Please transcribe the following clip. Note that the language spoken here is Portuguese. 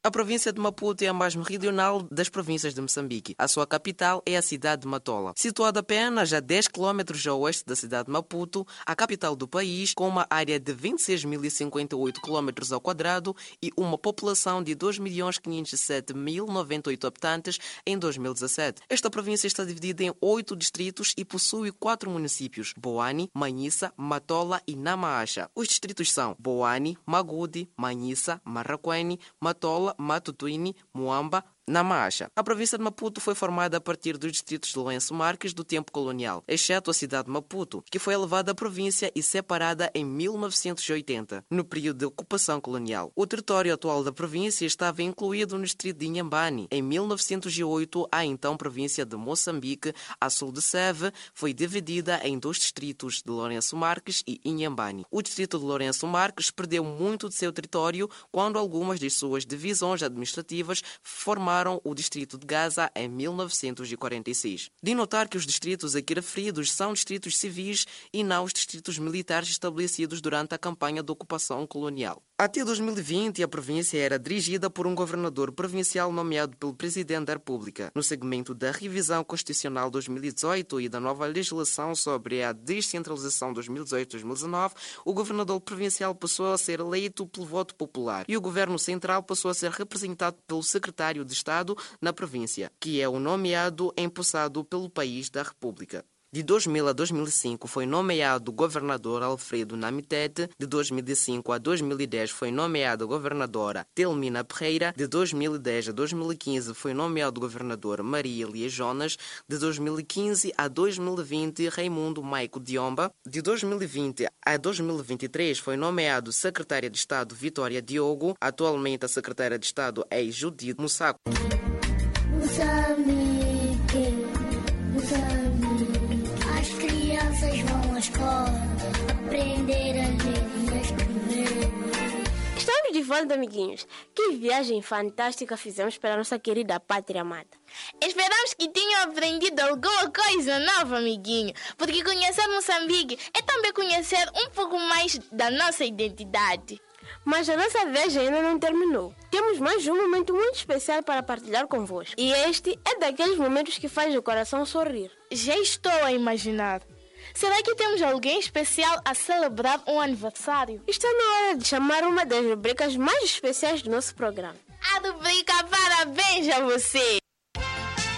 A província de Maputo é a mais meridional das províncias de Moçambique. A sua capital é a cidade de Matola. Situada apenas a 10 km a oeste da cidade de Maputo, a capital do país, com uma área de 26.058 km² e uma população de 2.507.098 habitantes em 2017. Esta província está dividida em 8 distritos e possui 4 municípios: Boane, Manhissa, Matola e Namaacha. Os distritos são Boane, Magudi, Manhissa, Marraquene, Matola, Matutuini, Muamba, Namaacha. A província de Maputo foi formada a partir dos distritos de Lourenço Marques do tempo colonial, exceto a cidade de Maputo, que foi elevada à província e separada em 1980, no período de ocupação colonial. O território atual da província estava incluído no distrito de Inhambane. Em 1908, a então província de Moçambique, a sul de Seve, foi dividida em 2 distritos de Lourenço Marques e Inhambane. O distrito de Lourenço Marques perdeu muito de seu território quando algumas de suas divisões administrativas formaram o distrito de Gaza em 1946. De notar que os distritos aqui referidos são distritos civis e não os distritos militares estabelecidos durante a campanha de ocupação colonial. Até 2020, a província era dirigida por um governador provincial nomeado pelo Presidente da República. No segmento da Revisão Constitucional 2018 e da nova legislação sobre a descentralização 2018-2019, o governador provincial passou a ser eleito pelo voto popular e o governo central passou a ser representado pelo secretário de Estado na província, que é o nomeado empossado pelo país da República. De 2000 a 2005 foi nomeado governador Alfredo Namitete. De 2005 a 2010 foi nomeada governadora Telmina Pereira. De 2010 a 2015 foi nomeado governador Maria Elia Jonas. De 2015 a 2020 Raimundo Maico Diomba. De 2020 a 2023 foi nomeado secretária de Estado Vitória Diogo. Atualmente a secretária de Estado é Judite Mussaco. Vão à escola aprender a ler e a escrever. Estamos de volta, amiguinhos. Que viagem fantástica fizemos para a nossa querida pátria amada. Esperamos que tenham aprendido alguma coisa nova, amiguinho, porque conhecer Moçambique é também conhecer um pouco mais da nossa identidade. Mas a nossa viagem ainda não terminou. Temos mais um momento muito especial para partilhar convosco. E este é daqueles momentos que faz o coração sorrir. Já estou a imaginar. Será que temos alguém especial a celebrar um aniversário? Está na hora de chamar uma das rubricas mais especiais do nosso programa. A rubrica Parabéns a você!